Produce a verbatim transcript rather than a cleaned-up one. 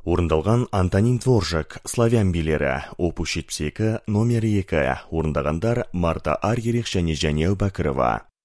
Орындалған Антонин Дворжак, Славян билері, опус жетпіс екі, номер екі. Орындағандар Марта Аргерих және Жәнеу Бәкірова.